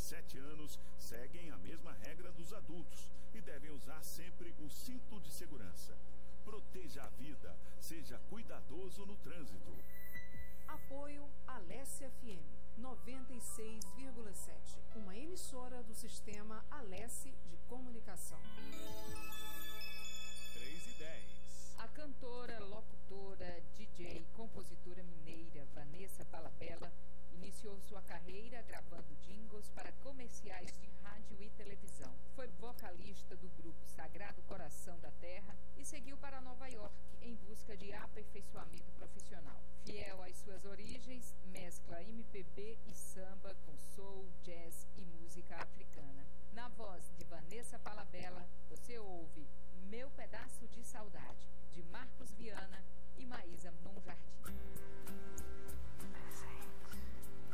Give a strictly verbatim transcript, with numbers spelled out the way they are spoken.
sete anos seguem a mesma regra dos adultos e devem usar sempre o cinto de segurança. Proteja a vida, seja cuidadoso no trânsito. Apoio Alesse F M noventa e seis vírgula sete, uma emissora do sistema Alesse de comunicação. três e dez. A cantora, locutora, D J e compositora mineira Vanessa Palabella iniciou sua carreira gravando jingles para comerciais de rádio e televisão. Foi vocalista do grupo Sagrado Coração da Terra e seguiu para Nova York em busca de aperfeiçoamento profissional. Fiel às suas origens, mescla M P